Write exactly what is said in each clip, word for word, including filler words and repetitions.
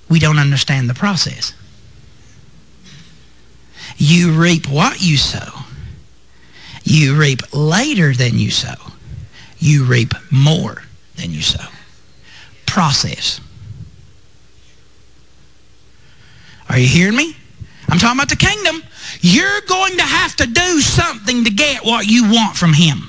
we don't understand the process. You reap what you sow. You reap later than you sow. You reap more than you sow. Process. Are you hearing me? I'm talking about the kingdom. You're going to have to do something to get what you want from him.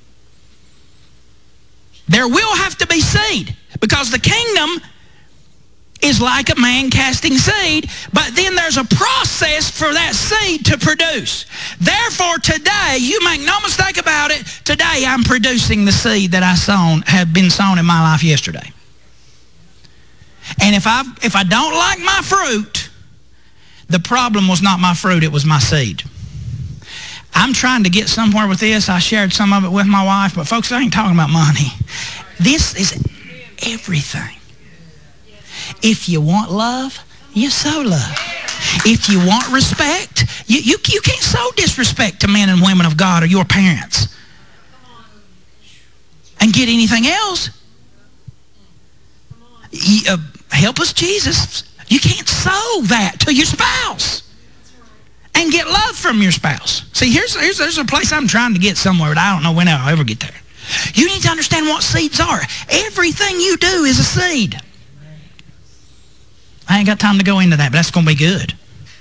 There will have to be seed, because the kingdom is like a man casting seed, but then there's a process for that seed to produce. Therefore, today, you make no mistake about it, today I'm producing the seed that I sown, have been sown in my life yesterday. And if I if I don't like my fruit, the problem was not my fruit, it was my seed. I'm trying to get somewhere with this. I shared some of it with my wife, but folks, I ain't talking about money. This is everything. If you want love, you sow love. If you want respect, you, you, you can't sow disrespect to men and women of God or your parents and get anything else. You, uh, help us, Jesus. You can't sow that to your spouse and get love from your spouse. See, here's, here's there's a place I'm trying to get somewhere, but I don't know when I'll ever get there. You need to understand what seeds are. Everything you do is a seed. I ain't got time to go into that, but that's going to be good.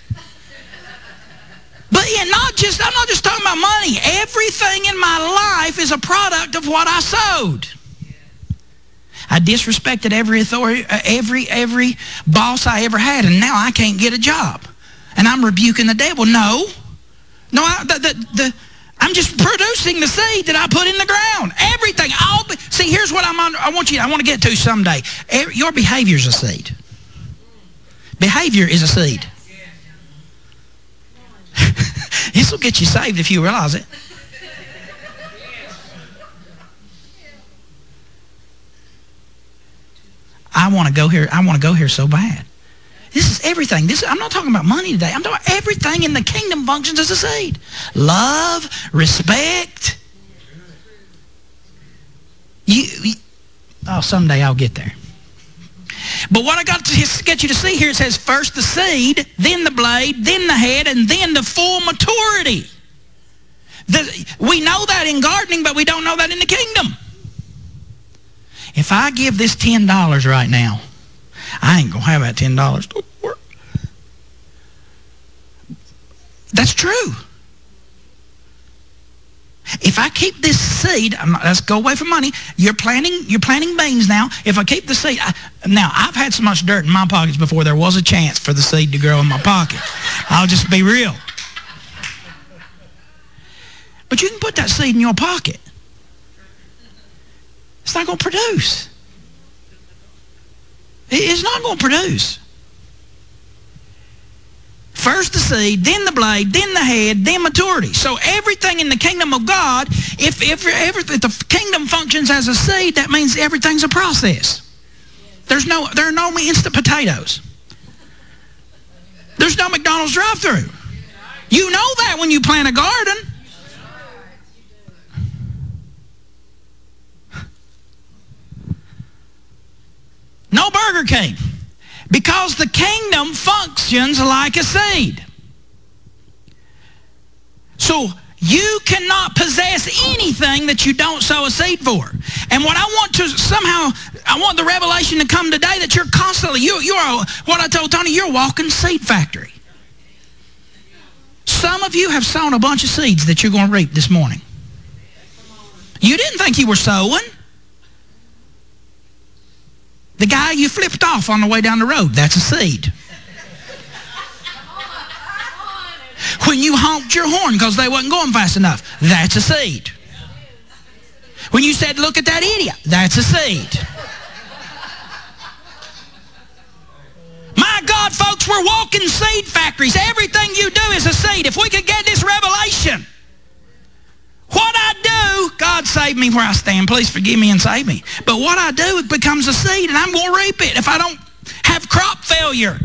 But yeah, not just, I'm not just talking about money. Everything in my life is a product of what I sowed. I disrespected every authority, every every boss I ever had, and now I can't get a job. And I'm rebuking the devil. No. No, I, the, the, the, I'm just producing the seed that I put in the ground. Everything. I'll be, see, here's what I'm on, I want you, I want to get to someday. Every, your behavior is a seed. Behavior is a seed. This will get you saved if you realize it. I want to go here. I want to go here so bad. This is everything. This I'm not talking about money today. I'm talking about everything in the kingdom functions as a seed. Love, respect. You, you oh, someday I'll get there. But what I got to get you to see here, it says first the seed, then the blade, then the head, and then the full maturity. The, we know that in gardening, but we don't know that in the kingdom. If I give this ten dollars right now, I ain't going to have that ten dollars to work. That's true. If I keep this seed, I'm not, let's go away from money. You're planting, you're planting beans now. If I keep the seed, I, now I've had so much dirt in my pockets before there was a chance for the seed to grow in my pocket. I'll just be real. But you can put that seed in your pocket. It's not going to produce. It's not going to produce. First the seed, then the blade, then the head, then maturity. So everything in the kingdom of God, if, if, if, if the kingdom functions as a seed, that means everything's a process. There's no, there are no instant potatoes. There's no McDonald's drive-thru. You know that when you plant a garden. No Burger King. Because the kingdom functions like a seed. So you cannot possess anything that you don't sow a seed for. And what I want to somehow, I want the revelation to come today that you're constantly, you, you're a, what I told Tony, you're a walking seed factory. Some of you have sown a bunch of seeds that you're going to reap this morning. You didn't think you were sowing. The guy you flipped off on the way down the road, that's a seed. When you honked your horn because they wasn't going fast enough, that's a seed. When you said, look at that idiot, that's a seed. My God, folks, we're walking seed factories. Everything you do is a seed. If we could get this revelation, what I do, God save me where I stand. Please forgive me and save me. But what I do, it becomes a seed, and I'm going to reap it if I don't have crop failure.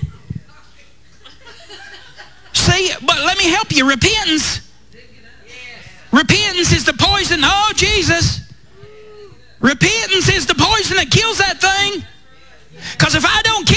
See, but let me help you. Repentance. Repentance is the poison. Oh, Jesus. Repentance is the poison that kills that thing. Because if I don't